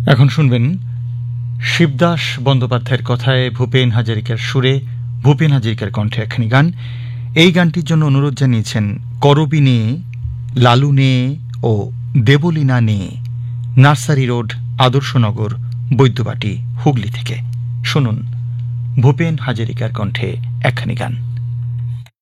এখন শুনবেন শিবদাস বন্দ্যোপাধ্যায়ের কথায় ভূপেন হাজারিকার সুরে ভূপেন হাজারিকার কণ্ঠে একখানি গান। এই গানটির জন্য অনুরোধ জানিয়েছেন করবী নে, লালু নে ও দেবলীনা নে, নার্সারি রোড, আদর্শনগর, বৈদ্যবাটি, হুগলি থেকে। শুনুন ভূপেন হাজারিকার কণ্ঠে একখানি গান।